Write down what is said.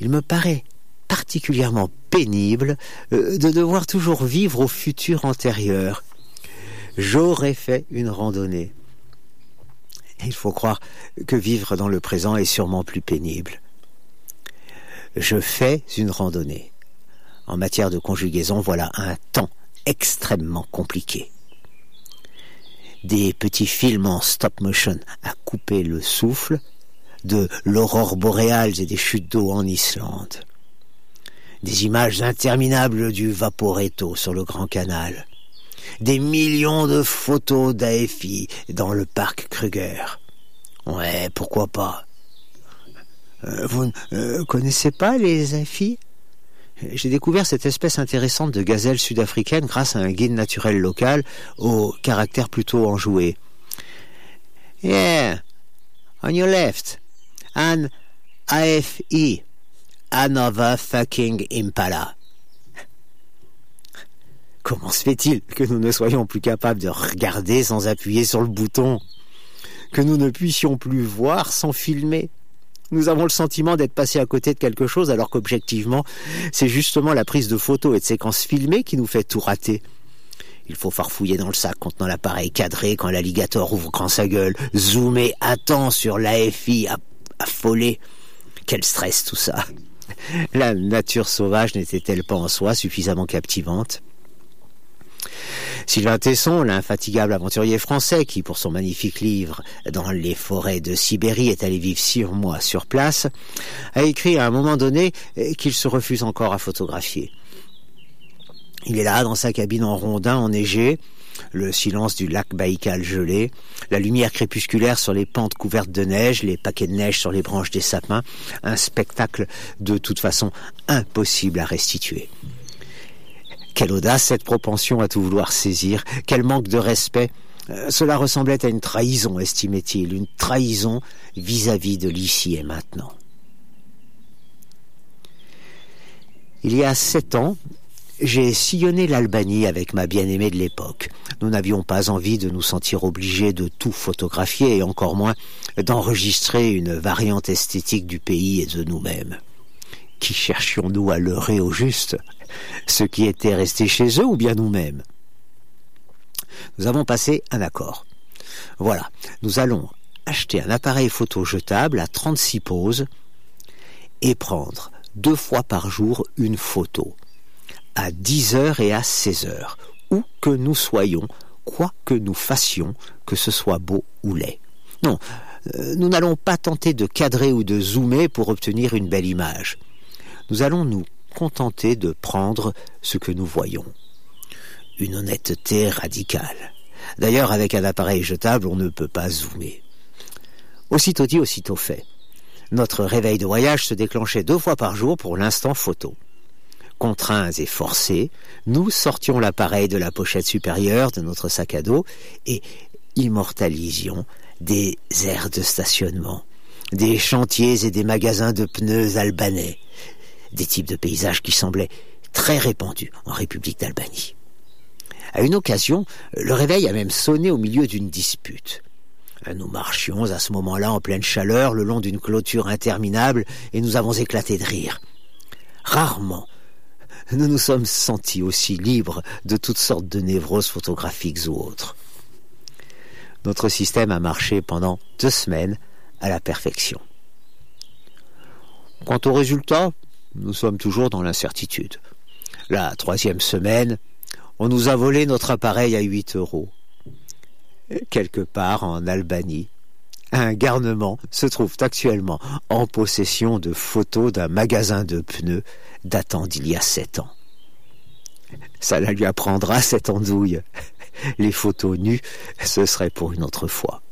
il me paraît particulièrement pénible de devoir toujours vivre au futur antérieur. J'aurais fait une randonnée. Il faut croire que vivre dans le présent est sûrement plus pénible. Je fais une randonnée. En matière de conjugaison, voilà un temps extrêmement compliqué. Des petits films en stop motion à couper le souffle, de l'aurore boréale et des chutes d'eau en Islande. Des images interminables du Vaporetto sur le Grand Canal. Des millions de photos d'AFI dans le parc Kruger. Ouais, pourquoi pas. Vous ne connaissez pas les AFI ? J'ai découvert cette espèce intéressante de gazelle sud-africaine grâce à un guide naturel local au caractère plutôt enjoué. Yeah, on your left, an AFI, another fucking impala. Comment se fait-il que nous ne soyons plus capables de regarder sans appuyer sur le bouton ? Que nous ne puissions plus voir sans filmer ? Nous avons le sentiment d'être passés à côté de quelque chose alors qu'objectivement, c'est justement la prise de photos et de séquences filmées qui nous fait tout rater. Il faut farfouiller dans le sac contenant l'appareil cadré quand l'alligator ouvre grand sa gueule, zoomer à temps sur l'AFI affolé. Quel stress tout ça. La nature sauvage n'était-elle pas en soi suffisamment captivante ? Sylvain Tesson, l'infatigable aventurier français qui, pour son magnifique livre « Dans les forêts de Sibérie » est allé vivre 6 mois sur place, a écrit à un moment donné qu'il se refuse encore à photographier. Il est là, dans sa cabine en rondin enneigée, le silence du lac Baïkal gelé, la lumière crépusculaire sur les pentes couvertes de neige, les paquets de neige sur les branches des sapins, un spectacle de toute façon impossible à restituer. Quelle audace, cette propension à tout vouloir saisir, quel manque de respect. Cela ressemblait à une trahison, estimait-il, une trahison vis-à-vis de l'ici et maintenant. Il y a 7 ans, j'ai sillonné l'Albanie avec ma bien-aimée de l'époque. Nous n'avions pas envie de nous sentir obligés de tout photographier et encore moins d'enregistrer une variante esthétique du pays et de nous-mêmes. Qui cherchions-nous à leurrer au juste ? Ceux qui étaient restés chez eux ou bien nous-mêmes ? Nous avons passé un accord. Voilà, nous allons acheter un appareil photo jetable à 36 poses et prendre 2 fois par jour une photo, à 10h et à 16h, où que nous soyons, quoi que nous fassions, que ce soit beau ou laid. Non, nous n'allons pas tenter de cadrer ou de zoomer pour obtenir une belle image. Nous allons nous contenter de prendre ce que nous voyons. Une honnêteté radicale. D'ailleurs, avec un appareil jetable, on ne peut pas zoomer. Aussitôt dit, aussitôt fait. Notre réveil de voyage se déclenchait 2 fois par jour pour l'instant photo. Contraints et forcés, nous sortions l'appareil de la pochette supérieure de notre sac à dos et immortalisions des aires de stationnement, des chantiers et des magasins de pneus albanais, des types de paysages qui semblaient très répandus en République d'Albanie. À une occasion, le réveil a même sonné au milieu d'une dispute. Nous marchions à ce moment-là en pleine chaleur le long d'une clôture interminable et nous avons éclaté de rire. Rarement, nous nous sommes sentis aussi libres de toutes sortes de névroses photographiques ou autres. Notre système a marché pendant 2 semaines à la perfection. Quant au résultat, nous sommes toujours dans l'incertitude. La 3e semaine, on nous a volé notre appareil à 8 €. Quelque part en Albanie, un garnement se trouve actuellement en possession de photos d'un magasin de pneus datant d'il y a 7 ans. Ça la lui apprendra cette andouille. Les photos nues, ce serait pour une autre fois.